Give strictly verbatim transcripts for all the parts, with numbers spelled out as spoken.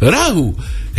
راهو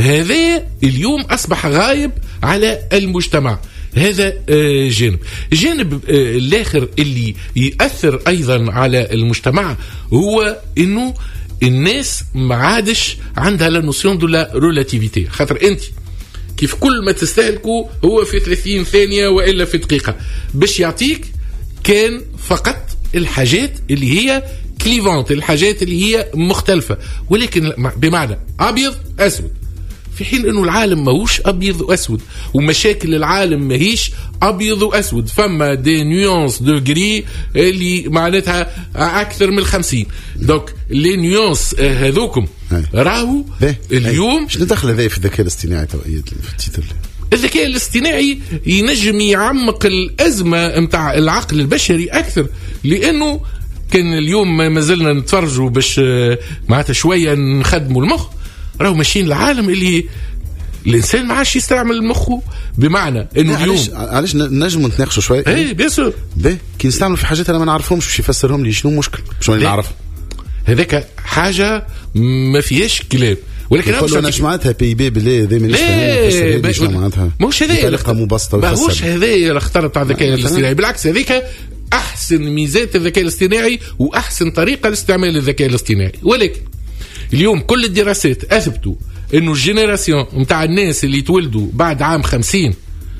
هذا اليوم أصبح غايب على المجتمع. هذا جانب. جانب الآخر اللي يأثر أيضا على المجتمع هو إنه الناس ما عادش عندها لا نوسيون دو لا ريلاتيفيتي. خاطر أنت كيف كل ما تستهلكوا هو في ثلاثين ثانية وإلا في دقيقة باش يعطيك كان فقط الحاجات اللي هي كليفانت، الحاجات اللي هي مختلفة، ولكن بمعنى أبيض أسود، في حين انه العالم ماهوش ابيض واسود، ومشاكل العالم ماهيش ابيض واسود، فما دي نيونس دو غري اللي معناتها اكثر من خمسين. دونك لي نيونس هذوكم راهو اليوم. شنو دخل هذا في الذكاء الاصطناعي توقيت في التيتر؟ الذكاء الاصطناعي ينجم يعمق الازمه نتاع العقل البشري اكثر، لانه كان اليوم ما زلنا نتفرجوا باش معناتها شويه نخدموا المخ، راهو ماشيين العالم اللي الانسان ما عادش يستعمل مخه، بمعنى انه اليوم علاش نجموا نتناقشوا شويه. اي بيان سور باهي كي نستعملوا في حاجات انا ما نعرفهمش باش يفسرهم لي شنو المشكل، شنو اللي نعرف هذاك حاجه ما فيهاش كلام. ولكن انا اش معناتها بي بي بلي ذي مانيش معناتها مش هذا طريقه مبسطه، ماهوش هذا اخترت تاع الذكاء الاصطناعي، بالعكس هذيك احسن ميزات الذكاء الاصطناعي واحسن طريقه لاستعمال الذكاء الاصطناعي. ولكن اليوم كل الدراسات اثبتوا انه الجينيراسيون نتاع الناس اللي تولدوا بعد عام خمسين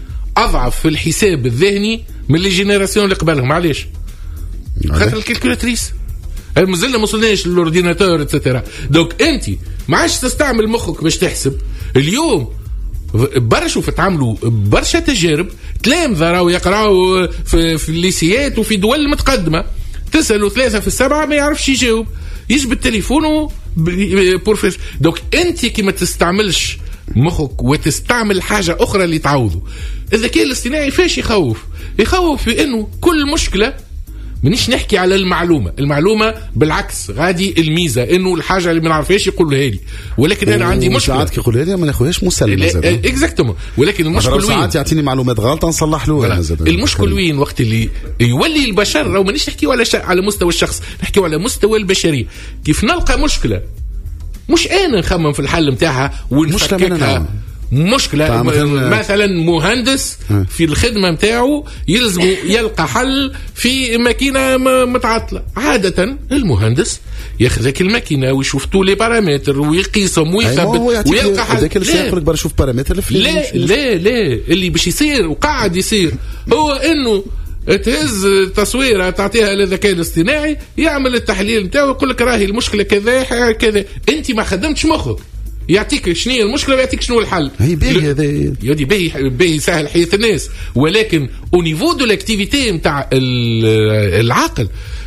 اضعف في الحساب الذهني من اللي جينيراسيون اللي قبلهم. علاش؟ خاطر الكالكولاتريس مازلنا ما وصلناش للاورديناتور اتسيتيرا. دونك انت ما عادش تستعمل مخك باش تحسب. اليوم برشا فتعملوا برشا تجارب، تلامذة راهو يقراوا في, في الليسيات وفي دول متقدمة، تسألوا ثلاثة في السبعة ما يعرفش يجاوب، يجبد تليفونه بورفيش. دوك انت كي ما تستعملش مخك وتستعمل حاجة أخرى اللي تعوضه. الذكاء الاصطناعي فاش يخوف؟ يخوف في انه كل مشكلة منيش نحكي على المعلومة، المعلومة بالعكس غادي الميزة انه الحاجة اللي ما نعرفهاش يقولها لي، ولكن انا عندي مشكلة ساعات كي يقولها لي ما ناخذهاش مسلمة اكزاكتومون. ولكن المشكل وين؟ ساعات يعطيني معلومات غلطة نصلح له. المشكل وين؟ وقت اللي يولي البشر، راهو مانيش نحكيو على على مستوى الشخص، نحكيو على مستوى البشرية. كيف نلقى مشكلة مش انا نخمم في الحل نتاعها ونفككها، مشكلة مثلا مهندس في الخدمة متاعه يلزم يلقى حل في ماكينة متعطلة. عادة المهندس ياخذ الماكينة ويشوف تو لي بارامتر ويقيسهم ويثبت ويلقى حل. لا شوف بارامتر لا لا لا اللي باش يصير وقاعد يصير هو انه تهز تصويره تعطيها للذكاء الاصطناعي يعمل التحليل نتاعو يقول لك راهي المشكلة كذا كذا. انت ما خدمتش مخك، يعطيك شنو المشكله ويعطيك شنو الحل. هي باهي هذا يودي باهي باهي يسهل حياه الناس، ولكن او نيفو دو لاكتيفيتي نتاع العقل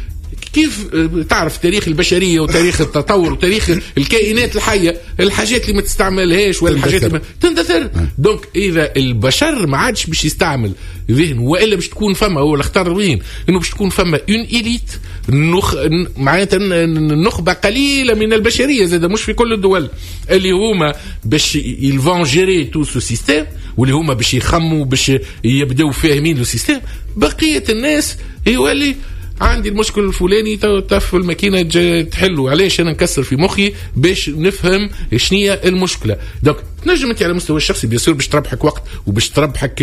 كيف تعرف تاريخ البشريه وتاريخ التطور وتاريخ الكائنات الحيه، الحاجات اللي ما تستعملهاش ولا الحاجات اللي تندثر. دونك اذا البشر ما عادش باش يستعمل ذهن والا باش تكون فما، هو اختار وين انه باش تكون فما اون اليت نخ... معناتها نخبه قليله من البشريه زاد مش في كل الدول اللي هما باش يلفون جيري تو سو سيستيم، واللي هما باش يخموا باش يبداو فاهمين لو سيستيم. بقيه الناس يولي عندي المشكل الفلاني تف الماكينه تحلو، علاش انا نكسر في مخي باش نفهم شنية المشكله. دونك تنجم انت على مستوى الشخصي بيصير باش تربحك وقت وباش تربحك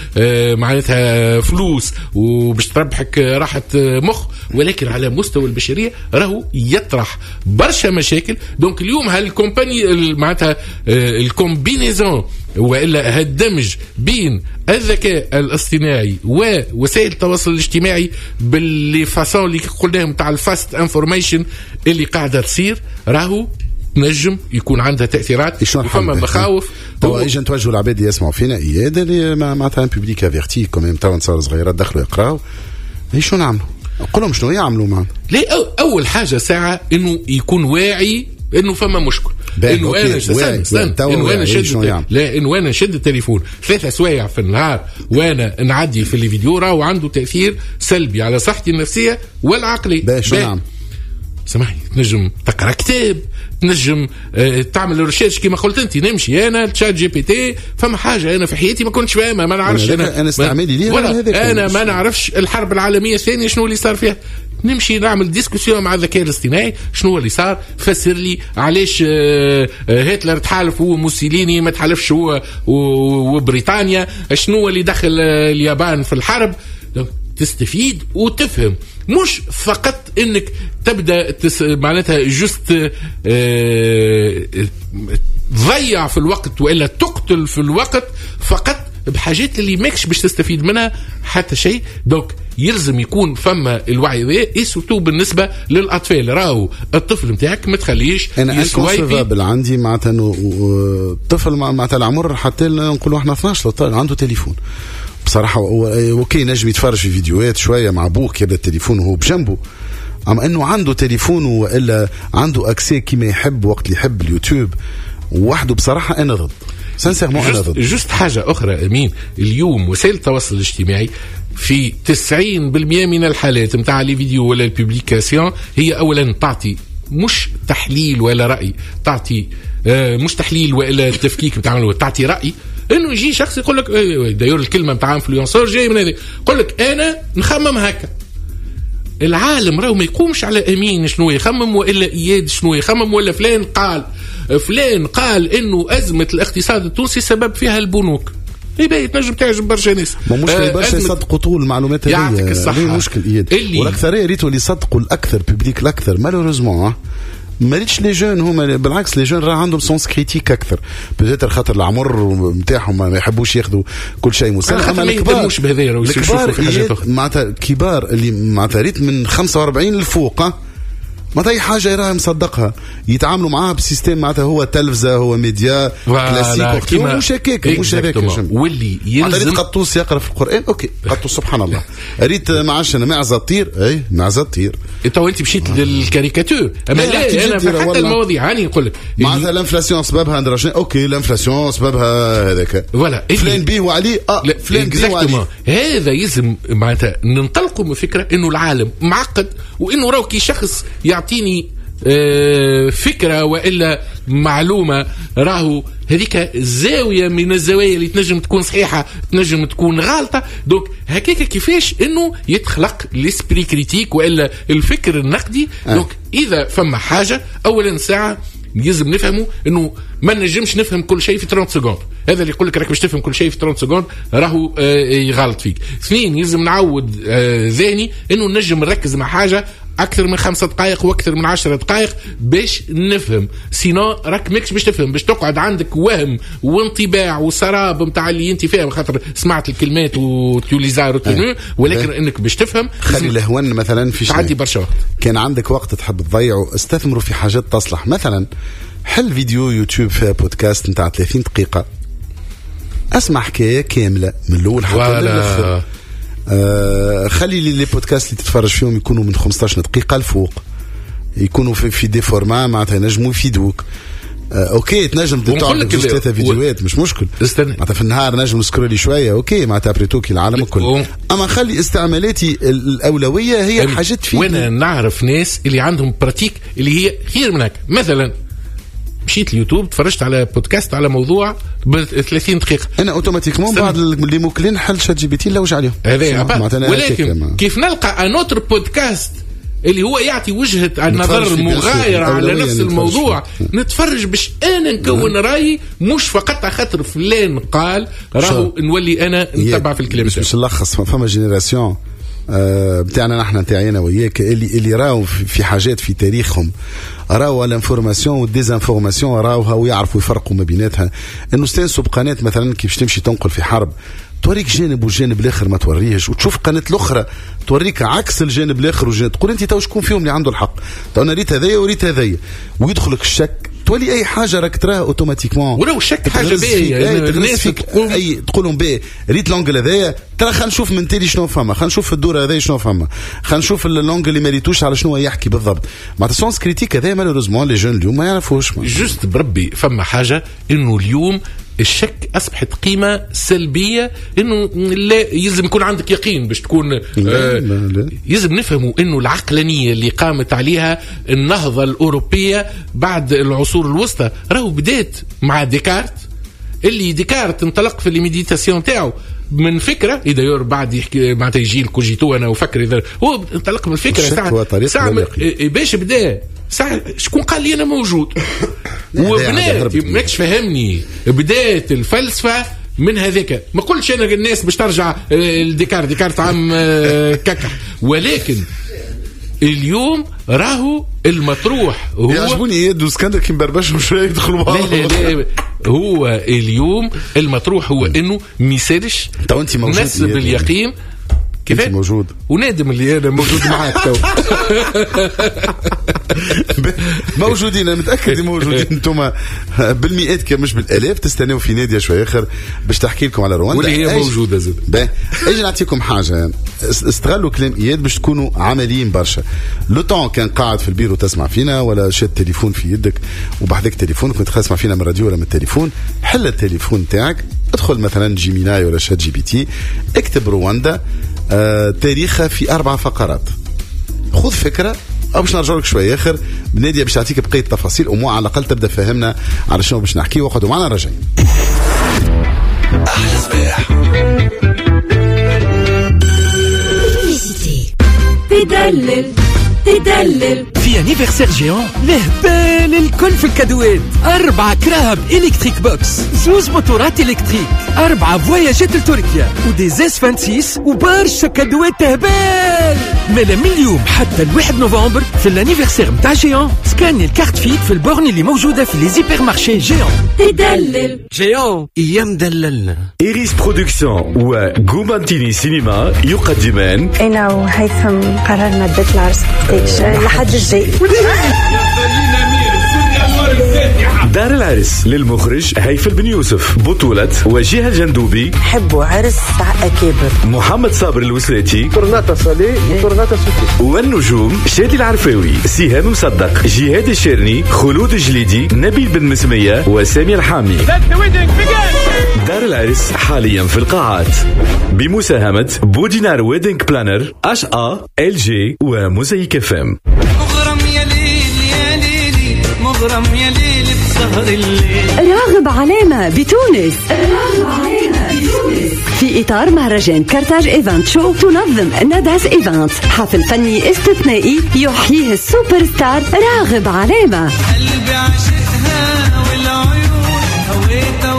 معناتها فلوس وباش تربحك راحه مخ، ولكن على مستوى البشريه راهو يطرح برشا مشاكل. دونك اليوم هالكومباني معناتها الكومبينيزون والا هالدمج بين الذكاء الاصطناعي ووسائل التواصل الاجتماعي باللي فاسون اللي قلناهم تاع الفاست انفورميشن اللي قاعده تصير راهو نجم يكون عندها تاثيرات وفما مخاوف. تو اجا نتوجهوا العباد اللي يسمعوا فينا اياد اللي معناتها ان بوبليك افيرتي كوميم تو نصار صغيرات دخلوا يقراوا شنو نعملوا؟ نقول لهم شنو يعملوا معنا. لا اول حاجه ساعه انه يكون واعي انه فما مشكل، انه انا استنى انه انا شد لا انه انا نشد التليفون ثلاثة سوايع في النهار وانا نعدي في الفيديو راه عنده تاثير سلبي على صحتي النفسيه والعقليه. شنو نعم؟ سمحني تنجم تقرا كتاب، تنجم اه تعمل ريسيرش كما قلت انت، نمشي انا تشات جي بي تي فما حاجه انا في حياتي ما كنتش فاهمها ما نعرفش انا انا استعمالي ليه انا ما نعرفش الحرب العالميه الثانيه شنو اللي صار فيها، نمشي نعمل ديسكوسيون مع الذكاء الاصطناعي. شنو اللي صار؟ فسر لي علاش هتلر تحالف هو موسوليني ما تحالفش هو وبريطانيا، شنو اللي دخل اليابان في الحرب. تستفيد وتفهم، مش فقط انك تبدا تس... معناتها جست اه... تضيع في الوقت والا تقتل في الوقت فقط بحاجات اللي ماكش باش تستفيد منها حتى شيء. دونك يلزم يكون فما الوعي ذا ايسوتو بالنسبه للاطفال. راهو الطفل نتاعك ما تخليش انا انكونسيفابل عندي معناتها انه الطفل معناتها العمر حتى نقولوا احنا اثناش ثلاثة عنده تليفون بصراحه. اوكي نجم يتفرج في فيديوهات شويه مع ابوك يبدا التليفون وهو بجنبه، اما انه عنده تليفون والا عنده اكسي كيما يحب وقت اللي يحب اليوتيوب وحده، بصراحه انا ضد. سانسيرمون انا ضد. جست حاجه اخرى امين، اليوم وسائل التواصل الاجتماعي في تسعين بالمئة من الحالات نتاع لي فيديو ولا البوبليكاسيون هي اولا تعطي مش تحليل ولا راي، تعطي آه مش تحليل ولا تفكيك بتعمل، تعطي راي. انه يجي شخص يقول لك داير الكلمه نتاع انفلونسور جاي من هذه، يقول لك انا نخمم هكا. العالم راهو ما يقومش على امين شنو يخمم والا اياد شنو يخمم ولا فلان قال فلان قال انه ازمه الاقتصاد التونسي سبب فيها البنوك. يبقى تنجم تعجب برشا ناس. ما مشكل برشا يصدقوا طول المعلومات هذه. يعطيك الصحه. مشكل اياد والاكثريه ريتوا اللي يصدقوا الاكثر بيبليك الاكثر مالوريزمون ما ريتش لي جون هما، بالعكس لي جون راه عندهم سونس كريتيك اكثر بيتر خاطر العمر نتاعهم ما يحبوش ياخذوا كل شيء مسلم. اما الكبار مش بهذا الكبار في حاجات معناتها كبار اللي معناتها ريت من خمسة وأربعين لفوق ما اي حاجه راهي مصدقها يتعاملوا معاها بسيستم معناتها هو تلفزه هو ميديا كلاسيك مش هكاك مش هكاك. واللي يلزم قطوس يقرا في القران اوكي قطوس سبحان الله ريت معش انا معزه تطير اي معزه تطير. تو انت مشيت للكاريكاتور اما لا انا في حتى المواضيع هاني نقول لك معناتها الانفلاسيون سببها اندرجين اوكي الانفلاسيون سببها هذاك فوالا فلان بيه وعلي اه فلان بيه وعلي. هذا يلزم معناتها ننطلقوا من فكره انه العالم معقد وانه راهو كي شخص يعطيني فكرة وإلا معلومة راهو هذيك زاوية من الزوايا اللي تنجم تكون صحيحة تنجم تكون غالطة. دوك هكاك كيفاش إنه يتخلق الاسبري كريتيك وإلا الفكر النقدي. دوك إذا فما حاجة أولا ساعة يلزم نفهمه انه ما نجمش نفهم كل شيء في ثلاثين سكوند. هذا اللي يقول لك راك باش تفهم كل شيء في ثلاثين سكوند راهو آه يغلط فيك. اثنين يلزم نعود آه ذهني انه نجم نركز مع حاجه اكثر من خمسة دقائق واكثر من عشرة دقائق باش نفهم، سينو راك ماكش باش تفهم، باش تقعد عندك وهم وانطباع وسراب نتاع اللي انت فاهم خاطر سمعت الكلمات وتوليزار وتنو، ولكن أه. انك باش تفهم خلي الهون مثلا في تعدي برشا وقت. كان عندك وقت تحب تضيعه استثمروا في حاجات تصلح. مثلا حل فيديو يوتيوب فيها بودكاست نتاع ثلاثين دقيقة اسمع حكاية كاملة من الاول حتى للاخر. آه خلي لي بودكاست اللي تتفرج فيهم يكونوا من خمسطاش دقيقة لفوق، يكونوا في, في دي فورما معناتها ينجموا يفيدوك. آه اوكي تنجم تعمل ثلاثة فيديوهات و... مش مشكل معناتها في النهار نجم نسكرولي شوية اوكي معناتها بريتوكي العالم الكل و... اما خلي استعمالاتي الاولوية هي الحاجات فيه. وانا نعرف ناس اللي عندهم براتيك اللي هي خير من هيك. مثلا مشيت اليوتيوب تفرجت على بودكاست على موضوع ب ثلاثين دقيقة انا اوتوماتيكمون بعد اللي ممكن نحل شات جي بي تي نلوج عليهم هذا. ولكن كيف نلقى انوتر بودكاست اللي هو يعطي وجهة النظر مغايرة على نفس الموضوع نتفرج باش انا نكون رايي مش فقط خاطر فلان قال راهو نولي انا نتبع في الكلام. باش نلخص فما جينيراسيون آه بتاعنا نحن نتاعينا وياك اللي اللي راو في حاجات في تاريخهم راو الانفورماسيون والديزانفورماسيون راوها ويعرفوا يفرقوا ما بيناتها. انه استانسوا بقناه مثلا كيف تمشي تنقل في حرب توريك جانب والجانب الاخر ما توريهش، وتشوف قناه الاخرى توريك عكس الجانب الاخر والجانب تقول انت تو شكون فيهم اللي عنده الحق. تو انا ريت هذايا وريت هذايا ويدخلك الشك تولي اي حاجه راك تراها اوتوماتيكمون ولو شك حاجه باهيه الناس تقول اي تقولهم باهي ريت لونجل هذايا ترى خلينا نشوف من تالي شنو فما، خلينا نشوف الدور هذايا شنو فما، خلينا نشوف اللونجل اللي ما ريتوش على شنو يحكي بالضبط. معناتها سونس كريتيك هذايا مالوريزمون لي جون اليوم ما يعرفوش. جوست بربي فما حاجه انه اليوم الشك أصبحت قيمة سلبية. إنه لا يلزم يكون عندك يقين باش تكون لا آه لا لا. يلزم نفهموا إنه العقلانية اللي قامت عليها النهضة الأوروبية بعد العصور الوسطى راهو بدات مع ديكارت. اللي ديكارت انطلق في الميديتاسيون تاعو من فكره اذا يور بعد يحكي معناتها يجي الكوجيتو انا وفكر اذا هو انطلق من فكره ساعه ساعه باش بدا ساعه شكون قال لي انا موجود وبنات ماكش فهمني بدايه الفلسفه من هذاك. ما قلتش انا الناس باش ترجع الديكار ديكار طعم كاكا، ولكن اليوم راهو المطروح هو يعجبوني يد وسكندر كي مبربشهم شويه يدخلوا لا لا لا هو اليوم المطروح هو انه ما يسالش تو انت موجود نسب اليقين كيف موجود ونادم اللي انا موجود معاك تو موجودين انا متاكد موجودين انتم بالمئات كان مش بالالاف تستناو في ناديه شويه اخر باش تحكي لكم على رواندا واللي هي موجوده زاد. باهي اجي نعطيكم حاجه استغلوا كلام اياد باش تكونوا عمليين برشا. لو طون كان قاعد في البيرو تسمع فينا ولا شاد تليفون في يدك وبعدك تليفون كنت تسمع فينا من الراديو ولا من التليفون، حل التليفون تاعك ادخل مثلا جيميناي ولا شات جي بي تي اكتب رواندا آه تاريخها في اربع فقرات، خذ فكره او باش نرجع لك شويه اخر بناديه باش تعطيك بقيه التفاصيل ومو على الاقل تبدا فهمنا على شنو باش نحكي. وقعدوا معنا راجعين. احلى صباح تدلل تدلل في انيفرسير جيون له بال الكل في الكادوات. أربعة كراهب إلكتريك بوكس، زوز موتورات إلكتريك، أربعة فواياجات لتركيا وديزيس فانسيس وبرشا كادوات تهبال. مالا من اليوم حتى الواحد نوفمبر في الانيفرسير متاع جيون سكاني الكارت فيت في البورن اللي موجودة في لي زيبر مارشي جيون. تدلل جيون ايام دللنا. إيريس برودكسيون وغومانتيني سينما يقدمان أنا وهيثم قررنا نبدل العرس لحد الجاي. دار العرس للمخرج هيفل بن يوسف، بطولة وجيه الجندوبي، حبوا عرس تاع أكابر، محمد صابر الوسلاتي، طرناطة صالي وطرناطة سوكي، والنجوم شادي العرفاوي، سهام مصدق، جهاد الشيرني، خلود الجليدي، نبيل بن مسمية وسامي الحامي. دار العرس حاليا في القاعات بمساهمة بودينار ويدنج بلانر، اش ا ال جي وموزايك اف ام. مغرم يا ليل يا ليلي، مغرم يا ليل بسهر الليل. راغب علامة بتونس، راغب علامة بتونس في إطار مهرجان كارتاج إيفانت شو تنظم ناداس إيفانت، حفل فني استثنائي يحييه السوبر ستار راغب علامة. قلبي عشقها والعيون هويتها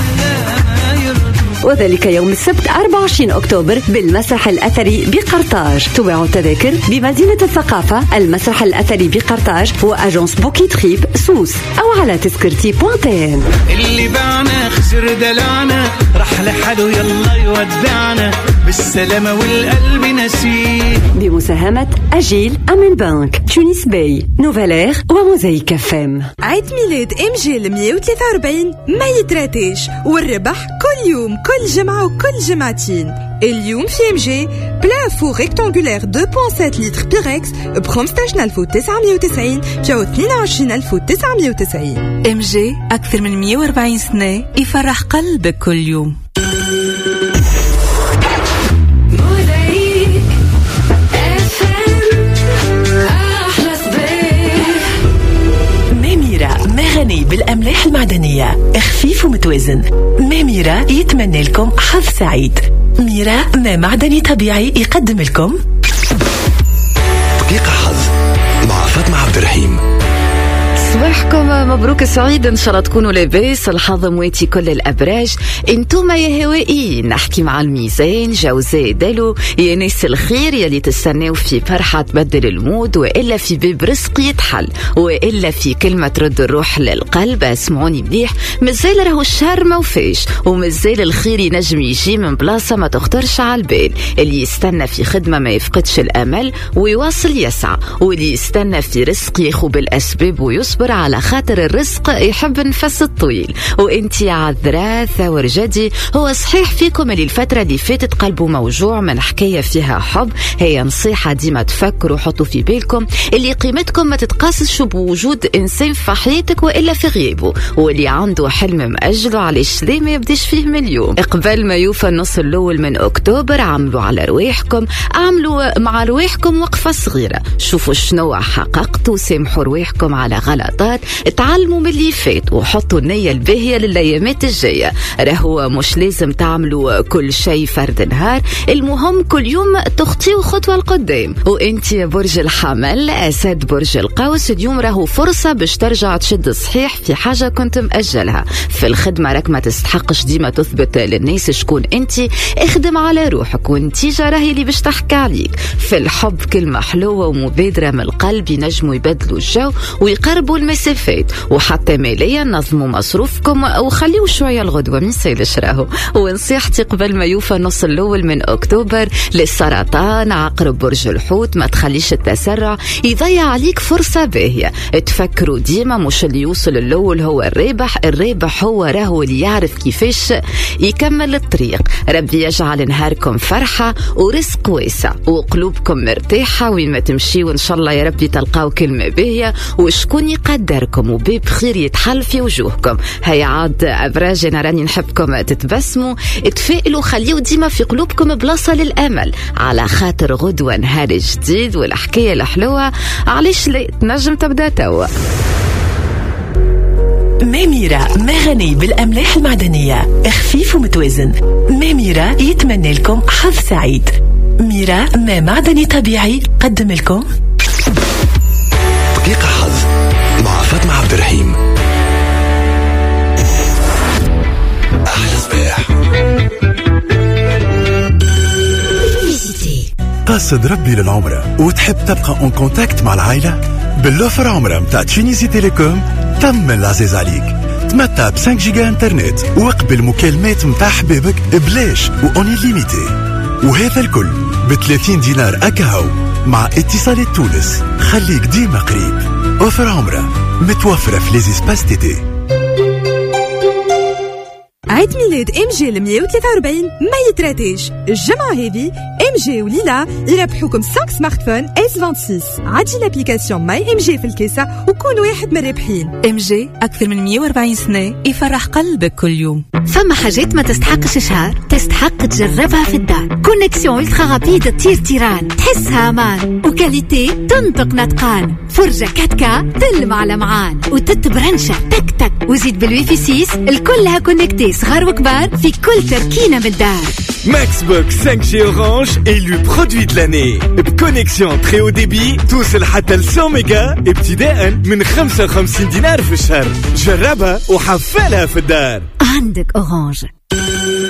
وذلك يوم السبت أربعة وعشرين أكتوبر بالمسرح الأثري بقرطاج. تباع التذاكر بمدينة الثقافة، المسرح الأثري بقرطاج وأجنس بوكي تريب سوس أو على تذكرتي بوانتين. اللي باعنا خسر دلعنا راح لحاله يلا يودعنا بالسلامة والقلب نسيه. بمساهمة أجيل أمين بانك، تونس باي، نوفالير وموزايك فام. عيد ميلاد ام جي مية وثلاثة وأربعين ما يتراتيش، والربح كل يوم كل جمعة وكل جمعتين. اليوم في ام جي بلا فور ريكتانغولير اثنين فاصلة سبعة لتر بيركس ب خمسة عشر ألف وتسعمية وتسعين جاو اثنين وعشرين ألف وتسعمية وتسعين. ام جي أكثر من مية وأربعين سنة يفرح قلبك كل يوم. غني بالأملاح المعدنية، خفيف ومتوازن. ما ميرا يتمنى لكم حظ سعيد. ميرا ما معدني طبيعي يقدم لكم دقيقة حظ مع فاطمة عبد الرحيم. صباحكم مبروك سعيد، ان شاء الله تكونوا لاباس. الحظ مواتي كل الابراج. انتم يا هوائيين نحكي مع الميزان، جوزاء دلو، يا ناس الخير يلي تستناو في فرحه تبدل المود، والا في باب رزق يتحل، والا في كلمه ترد الروح للقلب. اسمعوني مليح، مازال راهو الشهر ما وفاش، ومازال الخير ينجم يجي من بلاصه ما تخطرش على البال. اللي يستنى في خدمه ما يفقدش الامل ويواصل يسعى، واللي يستنى في رزق ياخو بالاسباب ويصبر على خاطر الرزق يحب النفس الطويل. وانتي عذراء ثور جدي، هو صحيح فيكم اللي الفترة اللي فاتت قلبه موجوع من حكاية فيها حب. هي نصيحة ديما تفكروا حطوا في بالكم اللي قيمتكم ما تتقاسش بوجود انسان في حياتك والا في غيابه، واللي عنده حلم مأجله علاش ليه ما يبديش فيه من اليوم. قبل ما يوفى النص الاول من اكتوبر عملوا على رواحكم، عملوا مع رواحكم وقفة صغيرة، شوفوا شنو حققتوا، سامحوا رواحكم على غلط تعلموا من اللي فات وحطوا النية الباهية للأيامات الجاية. راهو مش لازم تعملوا كل شيء فرد نهار، المهم كل يوم تخطيوا خطوة لقدام. وانت يا برج الحمل أسد برج القوس، اليوم راهو فرصة باش ترجع تشد صحيح في حاجة كنت مأجلها. في الخدمة راك ما تستحقش ديما تثبت للناس شكون انت، اخدم على روحك والنتيجة راهي اللي باش تحكي عليك. في الحب كلمة حلوة ومبادرة من القلب ينجموا يبدلوا الجو ويقربوا المسافات. وحتى ماليا نظموا مصروفكم وخليوا شوية الغدوة من سيلش راهو. ونصيحتي قبل ما يوفى النص الأول من أكتوبر للسرطان عقرب برج الحوت، ما تخليش التسرع يضيع عليك فرصة باهية. تفكروا ديما مش اللي يوصل الأول هو الرابح، الرابح هو راهو اللي يعرف كيفاش يكمل الطريق. ربي يجعل نهاركم فرحة ورزق واسع وقلوبكم مرتاحة وين ما تمشي، وإن شاء الله يا ربي تلقاو كلمة باهية وشكون يقدركم وباب خير يتحل في وجوهكم. هيا عاد أبراج أنا راني نحبكم تتبسموا، تفائلوا، خليوا ديما في قلوبكم بلاصة للأمل على خاطر غدوة نهار جديد والحكاية الحلوة علاش لا تنجم تبدأ توا. ماميرا ما غني بالأملاح المعدنية، خفيف ومتوازن. ماميرا يتمنى لكم حظ سعيد. ميرا ما معدني طبيعي قدم لكم دقيقة حظ مع فاطمة عبد الرحيم. أحلى صباح. قاصد ربي للعمرة وتحب تبقى اون كونتاكت مع العائلة؟ باللوفر عمرة متاع تشينيزي تيليكوم تم العزيز عليك. تمتع ب خمسة جيجا انترنت وقبل مكالمات متاع حبابك بلاش وأوني ليميتي، وهذا الكل ب ثلاثين دينار أكاهو مع اتصالات تونس. خليك ديما قريب. اوفر عمرة متوفرة في ليزيسباس تيتي. عيد ميلاد ام جي مية وثلاثة وأربعين ما يتراتيش. الجمعة هذه ام جي وليلى يربحوكم خمسة سمارت فون اس ستة وعشرين. عادي لابليكاسيون ماي ام جي في الكيسة وكون واحد من الرابحين. ام جي اكثر من مية وأربعين سنة يفرح قلبك كل يوم. فما حاجات ما تستحقش شهر، تستحق تجربها في الدار. كونيكسيون الترا رابيد تطير تيران، تحسها امان وكاليتي تنطق نطقان. فرجة كاتكا تلمع لمعان وتتبرنشة تك تك، وزيد بالويفي ستة الكلها كونكتي صغار وكبار في كل تركينة بالدار. Max Box cinq G Orange élu produit de l'année. بكونيكسيون très haut débit توصل حتى ل مية ميجا ابتداء من خمسة وخمسين دينار في الشهر. جربها وحفلها في الدار. عندك أورانج.